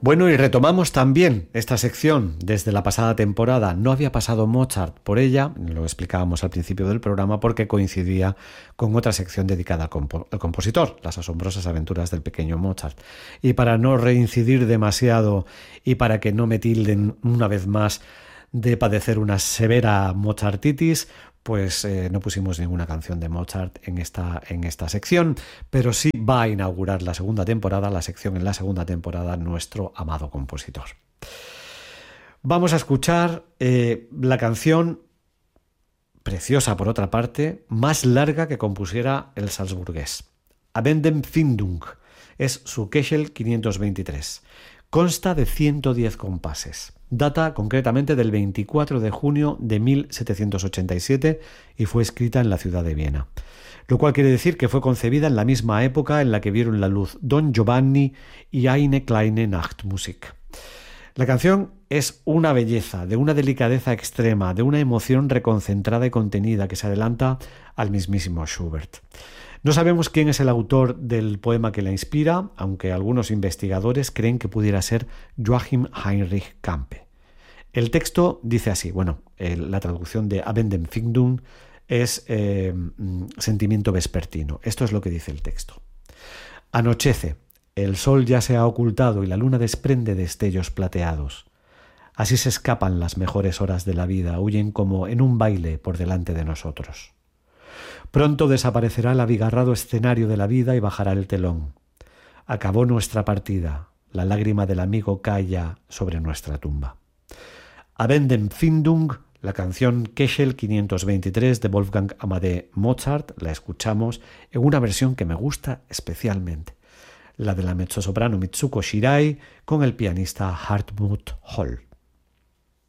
Bueno, y retomamos también esta sección desde la pasada temporada. No había pasado Mozart por ella, lo explicábamos al principio del programa, porque coincidía con otra sección dedicada al compositor, Las asombrosas aventuras del pequeño Mozart. Y para no reincidir demasiado y para que no me tilden una vez más de padecer una severa mozartitis, pues no pusimos ninguna canción de Mozart en esta sección, pero sí va a inaugurar la segunda temporada, la sección en la segunda temporada, nuestro amado compositor. Vamos a escuchar la canción, preciosa por otra parte, más larga que compusiera el salzburgués. Abendempfindung es su Köchel 523. Consta de 110 compases. Data concretamente del 24 de junio de 1787 y fue escrita en la ciudad de Viena. Lo cual quiere decir que fue concebida en la misma época en la que vieron la luz Don Giovanni y Eine kleine Nachtmusik. La canción es una belleza, de una delicadeza extrema, de una emoción reconcentrada y contenida que se adelanta al mismísimo Schubert. No sabemos quién es el autor del poema que la inspira, aunque algunos investigadores creen que pudiera ser Joachim Heinrich Campe. El texto dice así, la traducción de Abendempfindung es sentimiento vespertino. Esto es lo que dice el texto. Anochece, el sol ya se ha ocultado y la luna desprende destellos plateados. Así se escapan las mejores horas de la vida, huyen como en un baile por delante de nosotros. Pronto desaparecerá el abigarrado escenario de la vida y bajará el telón. Acabó nuestra partida, la lágrima del amigo cae ya sobre nuestra tumba. Abendempfindung, la canción Köchel 523 de Wolfgang Amadeus Mozart, la escuchamos en una versión que me gusta especialmente, la de la mezzosoprano Mitsuko Shirai con el pianista Hartmut Holl.